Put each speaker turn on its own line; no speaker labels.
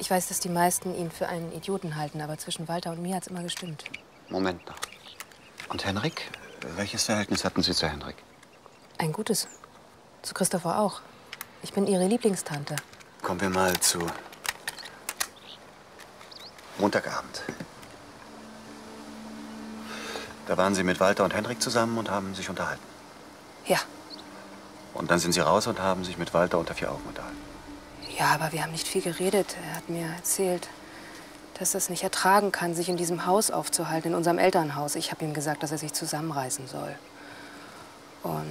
Ich weiß, dass die meisten ihn für einen Idioten halten, aber zwischen Walter und mir hat's immer gestimmt.
Moment noch. Und Henrik? Welches Verhältnis hatten Sie zu Henrik?
Ein gutes. Zu Christopher auch. Ich bin ihre Lieblingstante.
Kommen wir mal zu Montagabend. Da waren Sie mit Walter und Henrik zusammen und haben sich unterhalten.
Ja.
Und dann sind Sie raus und haben sich mit Walter unter vier Augen unterhalten.
Ja, aber wir haben nicht viel geredet. Er hat mir erzählt, dass er es nicht ertragen kann, sich in diesem Haus aufzuhalten, in unserem Elternhaus. Ich habe ihm gesagt, dass er sich zusammenreißen soll. Und